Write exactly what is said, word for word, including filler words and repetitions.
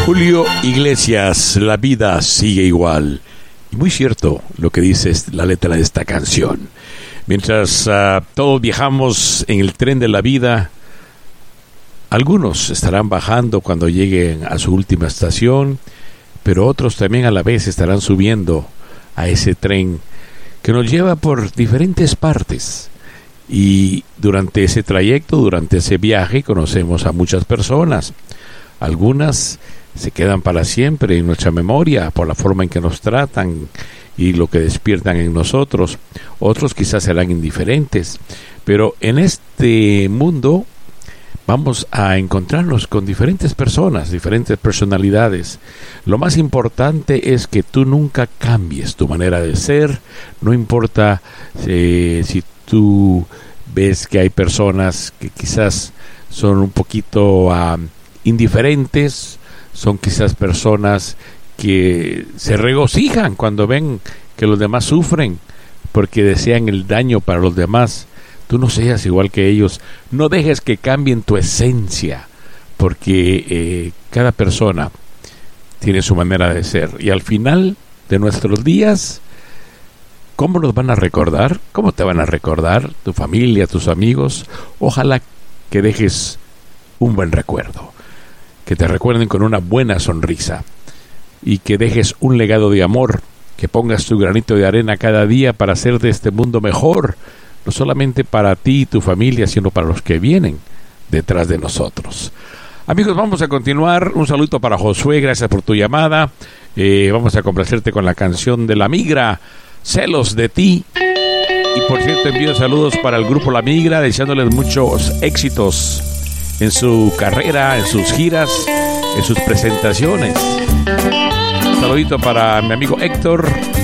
Julio Iglesias, la vida sigue igual. Y muy cierto lo que dice la letra de esta canción. Mientras uh, todos viajamos en el tren de la vida, algunos estarán bajando cuando lleguen a su última estación, pero otros también a la vez estarán subiendo a ese tren que nos lleva por diferentes partes. Y durante ese trayecto, durante ese viaje, conocemos a muchas personas. Algunas se quedan para siempre en nuestra memoria por la forma en que nos tratan y lo que despiertan en nosotros. Otros quizás serán indiferentes, pero en este mundo vamos a encontrarnos con diferentes personas, diferentes personalidades. Lo más importante es que tú nunca cambies tu manera de ser. No importa eh, si tú ves que hay personas que quizás son un poquito uh, indiferentes, son quizás personas que se regocijan cuando ven que los demás sufren porque desean el daño para los demás. Tú no seas igual que ellos. No dejes que cambien tu esencia, porque eh, cada persona tiene su manera de ser. Y al final de nuestros días, ¿cómo nos van a recordar? ¿Cómo te van a recordar tu familia, tus amigos? Ojalá que dejes un buen recuerdo, que te recuerden con una buena sonrisa y que dejes un legado de amor, que pongas tu granito de arena cada día para hacer de este mundo mejor, no solamente para ti y tu familia, sino para los que vienen detrás de nosotros. Amigos, vamos a continuar. Un saludo para Josué, gracias por tu llamada. Eh, vamos a complacerte con la canción de La Migra, Celos de ti. Y por cierto, envío saludos para el grupo La Migra, deseándoles muchos éxitos en su carrera, en sus giras, en sus presentaciones. Un saludito para mi amigo Héctor,